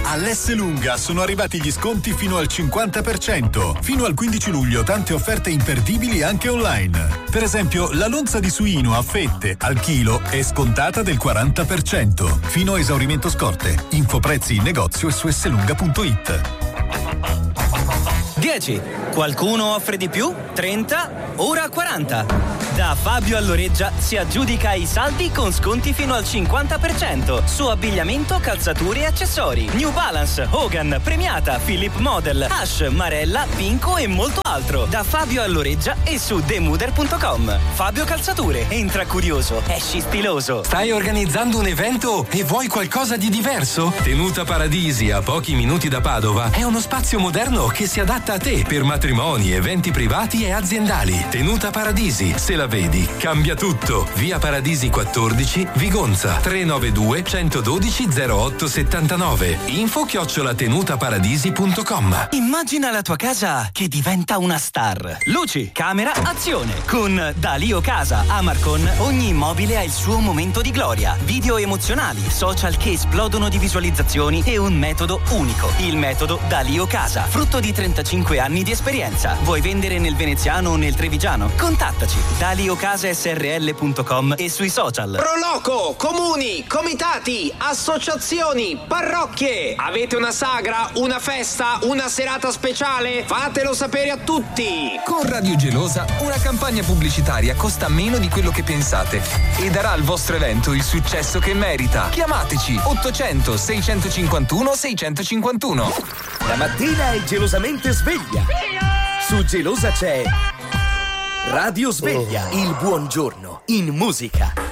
All'Esselunga sono arrivati gli sconti fino al 50%. Fino al 15 luglio tante offerte imperdibili anche online. Per esempio, la lonza di suino a fette al chilo è scontata del 40%. Fino a esaurimento scorte. Infoprezzi in negozio e su esselunga.it. 10. Qualcuno offre di più? 30. Ora 40. Da Fabio Alloreggia si aggiudica i saldi con sconti fino al 50% su abbigliamento, calzature e accessori. New Balance, Hogan, Premiata, Philip Model, Ash, Marella, Pinco e molto altro. Da Fabio Alloreggia e su demuder.com. Fabio Calzature, entra curioso, esci stiloso. Stai organizzando un evento e vuoi qualcosa di diverso? Tenuta Paradisi, a pochi minuti da Padova, è uno spazio moderno che si adatta a te per matrimoni, eventi privati e aziendali. Tenuta Paradisi, se la vedi, cambia tutto. Via Paradisi 14, Vigonza, 392 112 0879. info@tenutaparadisi.com. Immagina la tua casa che diventa una star. Luci, camera, azione. Con Dalio Casa a Marcon ogni immobile ha il suo momento di gloria. Video emozionali, social che esplodono di visualizzazioni e un metodo unico. Il metodo Dalio Casa, frutto di 35 anni di esperienza. Vuoi vendere nel veneziano o nel trevigiano? Contattaci. DalioCasaSRL.com e sui social. Proloco, comuni, comitati, associazioni, parrocchie. Avete una sagra, una festa, una serata speciale? Fatelo sapere a tutti. Con Radio Gelosa una campagna pubblicitaria costa meno di quello che pensate e darà al vostro evento il successo che merita. Chiamateci 800 651 651. La mattina è gelosamente sveglia. Su Gelosa c'è Radio Sveglia, il buongiorno in musica.